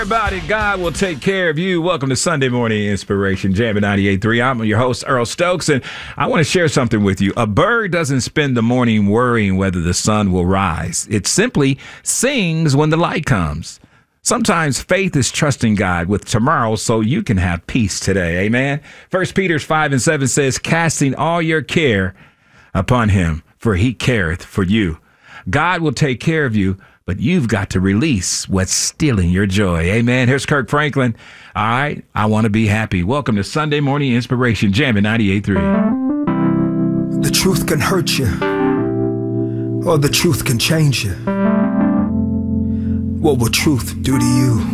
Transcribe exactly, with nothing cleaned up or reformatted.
Everybody, God will take care of you. Welcome to Sunday Morning Inspiration, Jam at ninety-eight point three. I'm your host, Earl Stokes, and I want to share something with you. A bird doesn't spend the morning worrying whether the sun will rise. It simply sings when the light comes. Sometimes faith is trusting God with tomorrow so you can have peace today. Amen. First Peter five and seven says, casting all your care upon him, for he careth for you. God will take care of you, but you've got to release what's stealing your joy. Amen. Here's Kirk Franklin. All right. I want to be happy. Welcome to Sunday Morning Inspiration, Jam at ninety-eight point three. The truth can hurt you, or the truth can change you. What will truth do to you?